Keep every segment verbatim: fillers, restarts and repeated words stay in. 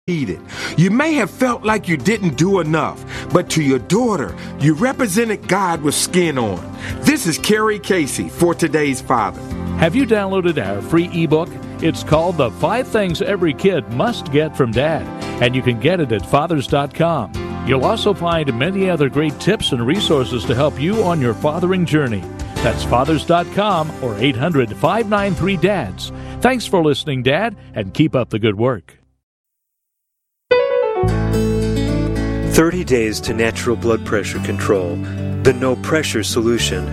You may have felt like you didn't do enough, but to your daughter, you represented God with skin on. This is Kerry Casey for Today's Father. Have you downloaded our free ebook? It's called The Five Things Every Kid Must Get from Dad, and you can get it at fathers dot com. You'll also find many other great tips and resources to help you on your fathering journey. That's fathers dot com or eight hundred, five nine three, D A D S. Thanks for listening, Dad, and keep up the good work. thirty days to natural blood pressure control, the no-pressure solution.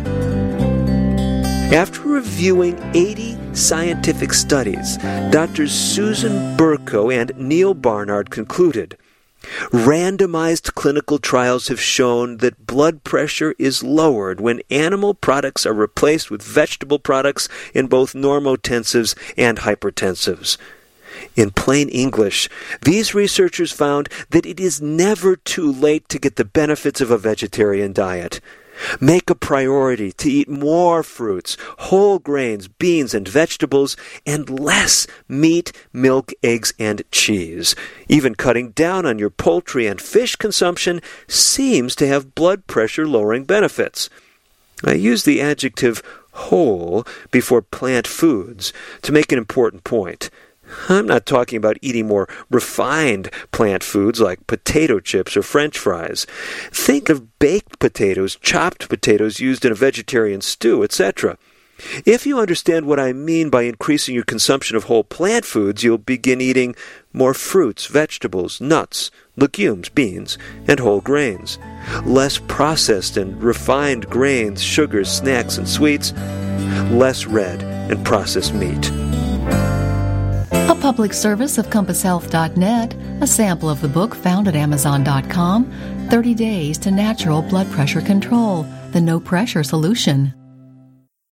After reviewing eighty scientific studies, Doctors Susan Burko and Neil Barnard concluded, randomized clinical trials have shown that blood pressure is lowered when animal products are replaced with vegetable products in both normotensives and hypertensives. In plain English, these researchers found that it is never too late to get the benefits of a vegetarian diet. Make a priority to eat more fruits, whole grains, beans, and vegetables, and less meat, milk, eggs, and cheese. Even cutting down on your poultry and fish consumption seems to have blood pressure-lowering benefits. I use the adjective whole before plant foods to make an important point. I'm not talking about eating more refined plant foods like potato chips or French fries. Think of baked potatoes, chopped potatoes used in a vegetarian stew, et cetera. If you understand what I mean by increasing your consumption of whole plant foods, you'll begin eating more fruits, vegetables, nuts, legumes, beans, and whole grains. Less processed and refined grains, sugars, snacks, and sweets. Less red and processed meat. A public service of compass health dot net, a sample of the book found at amazon dot com, thirty days to Natural Blood Pressure Control, the No Pressure Solution.